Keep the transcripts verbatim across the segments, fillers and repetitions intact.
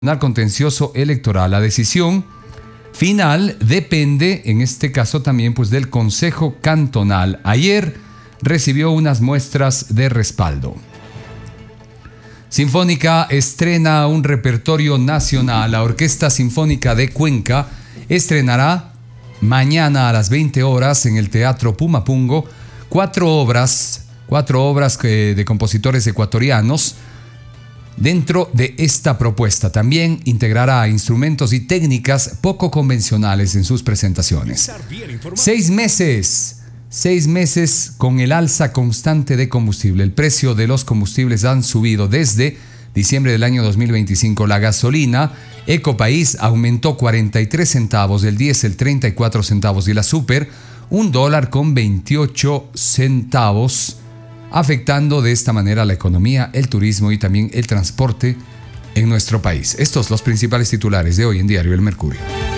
Contencioso electoral. La decisión final depende, en este caso también, pues del Consejo Cantonal. Ayer recibió unas muestras de respaldo. Sinfónica estrena un repertorio nacional. La Orquesta Sinfónica de Cuenca estrenará mañana a las veinte horas en el Teatro Pumapungo cuatro obras, cuatro obras de compositores ecuatorianos. Dentro de esta propuesta también integrará instrumentos y técnicas poco convencionales en sus presentaciones. Seis meses, seis meses con el alza constante de combustible. El precio de los combustibles han subido desde diciembre del año dos mil veinticinco. La gasolina Ecopaís aumentó cuarenta y tres centavos, el diésel treinta y cuatro centavos y la super un dólar con veintiocho centavos. Afectando de esta manera la economía, el turismo y también el transporte en nuestro país. Estos los principales titulares de hoy en Diario El Mercurio.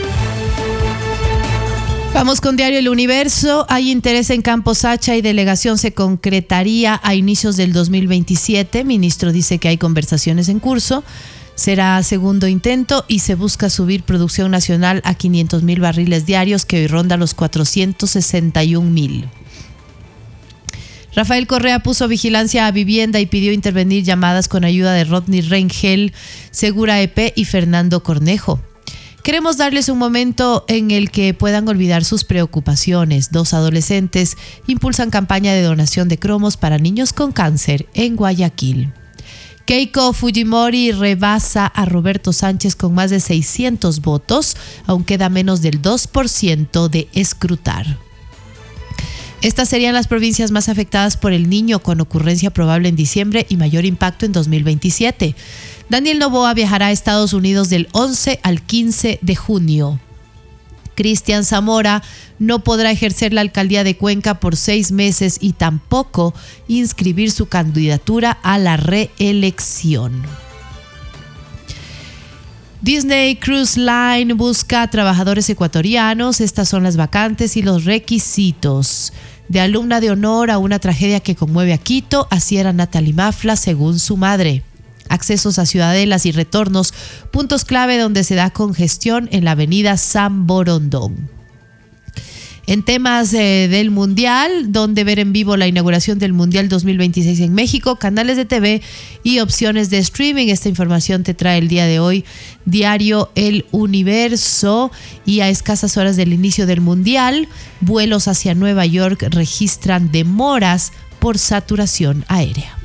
Vamos con Diario El Universo. Hay interés en Campos Hacha y delegación se concretaría a inicios del dos mil veintisiete. Ministro dice que hay conversaciones en curso. Será segundo intento y se busca subir producción nacional a quinientos mil barriles diarios, que hoy ronda los cuatrocientos sesenta y un mil. Rafael Correa puso vigilancia a vivienda y pidió intervenir llamadas con ayuda de Rodney Rengel, Segura E P y Fernando Cornejo. Queremos darles un momento en el que puedan olvidar sus preocupaciones. Dos adolescentes impulsan campaña de donación de cromos para niños con cáncer en Guayaquil. Keiko Fujimori rebasa a Roberto Sánchez con más de seiscientos votos, aún queda menos del dos por ciento de escrutar. Estas serían las provincias más afectadas por el Niño, con ocurrencia probable en diciembre y mayor impacto en dos mil veintisiete. Daniel Noboa viajará a Estados Unidos del once al quince de junio. Cristian Zamora no podrá ejercer la alcaldía de Cuenca por seis meses y tampoco inscribir su candidatura a la reelección. Disney Cruise Line busca trabajadores ecuatorianos. Estas son las vacantes y los requisitos. De alumna de honor a una tragedia que conmueve a Quito, así era Natalie Mafla, según su madre. Accesos a ciudadelas y retornos, puntos clave donde se da congestión en la avenida San Borondón. En temas eh, del Mundial, donde ver en vivo la inauguración del Mundial dos mil veintiséis en México, canales de T V y opciones de streaming. Esta información te trae el día de hoy Diario El Universo. Y a escasas horas del inicio del Mundial, vuelos hacia Nueva York registran demoras por saturación aérea.